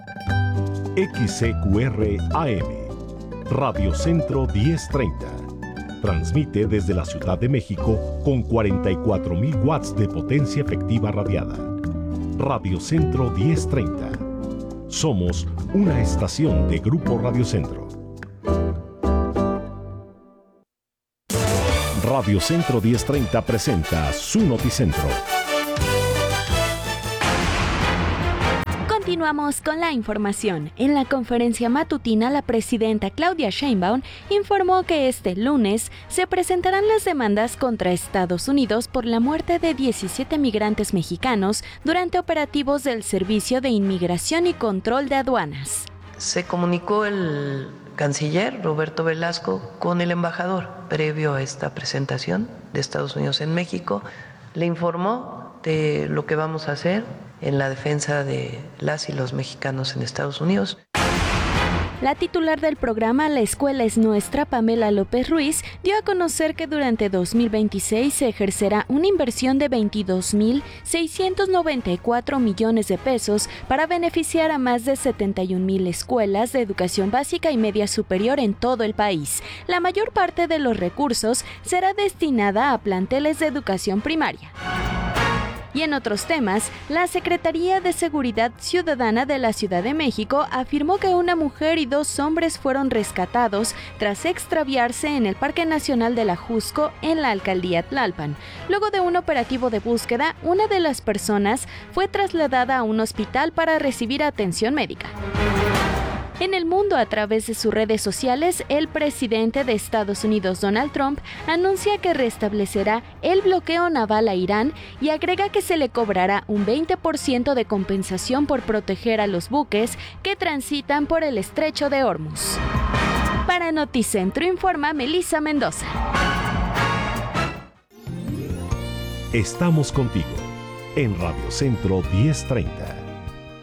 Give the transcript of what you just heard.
XCQR AM, Radio Centro 1030. Transmite desde la Ciudad de México con 44,000 watts de potencia efectiva radiada. Radio Centro 1030. Somos una estación de Grupo Radio Centro. Radio Centro 1030 presenta su Noticentro. Continuamos con la información. En la conferencia matutina, la presidenta Claudia Sheinbaum informó que este lunes se presentarán las demandas contra Estados Unidos por la muerte de 17 migrantes mexicanos durante operativos del Servicio de Inmigración y Control de Aduanas. Se comunicó el canciller Roberto Velasco con el embajador previo a esta presentación de Estados Unidos en México. Le informó de lo que vamos a hacer en la defensa de las y los mexicanos en Estados Unidos. La titular del programa La Escuela es Nuestra, Pamela López Ruiz, dio a conocer que durante 2026 se ejercerá una inversión de 22,694 millones de pesos para beneficiar a más de 71,000 escuelas de educación básica y media superior en todo el país. La mayor parte de los recursos será destinada a planteles de educación primaria. Y en otros temas, la Secretaría de Seguridad Ciudadana de la Ciudad de México afirmó que una mujer y 2 hombres fueron rescatados tras extraviarse en el Parque Nacional de la Jusco en la alcaldía Tlalpan. Luego de un operativo de búsqueda, una de las personas fue trasladada a un hospital para recibir atención médica. En el mundo, a través de sus redes sociales, el presidente de Estados Unidos, Donald Trump, anuncia que restablecerá el bloqueo naval a Irán y agrega que se le cobrará un 20% de compensación por proteger a los buques que transitan por el estrecho de Hormuz. Para Noticentro informa Melissa Mendoza. Estamos contigo en Radio Centro 1030.